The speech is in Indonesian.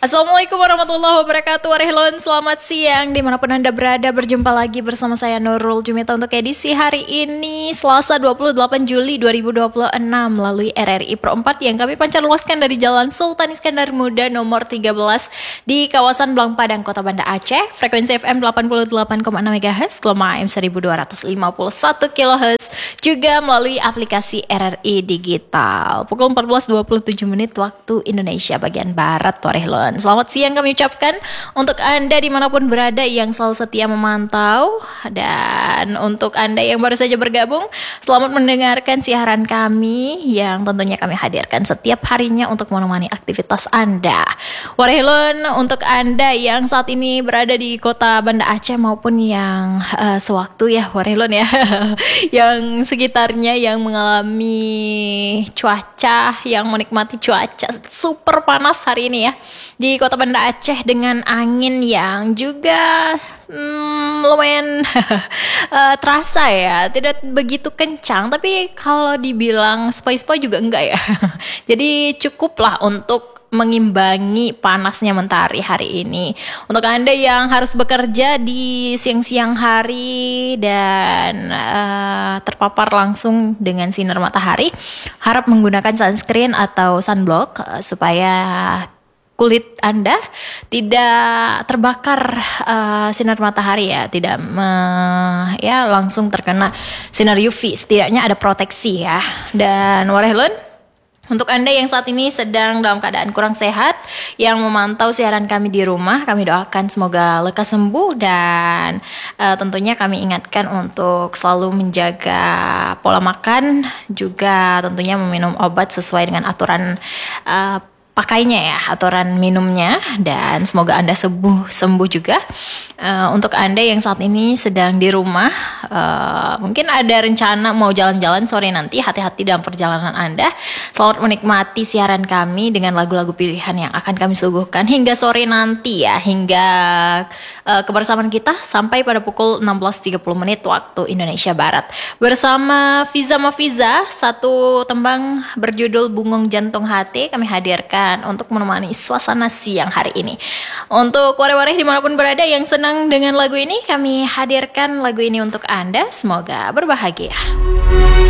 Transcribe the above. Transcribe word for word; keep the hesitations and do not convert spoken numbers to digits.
Assalamualaikum warahmatullahi wabarakatuh. Warahilun, selamat siang dimanapun Anda berada. Berjumpa lagi bersama saya Nurul Jumita untuk edisi hari ini Selasa dua puluh delapan Juli dua ribu dua puluh enam melalui R R I Pro empat yang kami pancar luaskan dari Jalan Sultan Iskandar Muda nomor tiga belas di kawasan Blang Padang, Kota Banda Aceh. Frekuensi F M delapan puluh delapan koma enam megahertz, gelombang A M seribu dua ratus lima puluh satu kilohertz, juga melalui aplikasi R R I Digital. Pukul empat belas dua puluh tujuh menit waktu Indonesia bagian Barat. Warahilun, selamat siang kami ucapkan untuk Anda dimanapun berada yang selalu setia memantau. Dan untuk Anda yang baru saja bergabung, selamat mendengarkan siaran kami yang tentunya kami hadirkan setiap harinya untuk menemani aktivitas Anda. Warahilun, untuk Anda yang saat ini berada di Kota Banda Aceh maupun yang uh, sewaktu ya Warahilun ya yang sekitarnya yang mengalami cuaca, yang menikmati cuaca super panas hari ini ya di Kota Banda Aceh dengan angin yang juga hmm, lumayan uh, terasa ya, tidak begitu kencang, tapi kalau dibilang sepoi-sepoi juga enggak ya. Jadi cukuplah untuk mengimbangi panasnya mentari hari ini. Untuk Anda yang harus bekerja di siang-siang hari dan uh, terpapar langsung dengan sinar matahari, harap menggunakan sunscreen atau sunblock uh, supaya kulit Anda tidak terbakar uh, sinar matahari ya, tidak me, ya langsung terkena sinar U V. Setidaknya ada proteksi ya. Dan warahilun, untuk Anda yang saat ini sedang dalam keadaan kurang sehat, yang memantau siaran kami di rumah, kami doakan semoga lekas sembuh. Dan uh, tentunya kami ingatkan untuk selalu menjaga pola makan, juga tentunya meminum obat sesuai dengan aturan uh, pakainya ya, aturan minumnya. Dan semoga Anda sembuh sembuh juga. Uh, untuk Anda yang saat ini sedang di rumah, uh, mungkin ada rencana mau jalan-jalan sore nanti, hati-hati dalam perjalanan Anda. Selamat menikmati siaran kami dengan lagu-lagu pilihan yang akan kami suguhkan hingga sore nanti ya, hingga uh, kebersamaan kita sampai pada pukul enam belas tiga puluh menit waktu Indonesia Barat. Bersama Fiza Mafiza, satu tembang berjudul Bungong Jantung Hati kami hadirkan untuk menemani suasana siang hari ini. Untuk wareh-wareh dimanapun berada yang senang dengan lagu ini, kami hadirkan lagu ini untuk Anda. Semoga berbahagia.